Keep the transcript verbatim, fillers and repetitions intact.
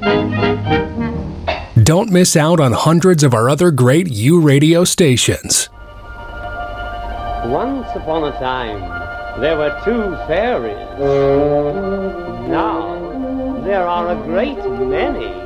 Don't miss out on hundreds of our other great U Radio stations. Once upon a time, there were two fairies. Now, there are a great many.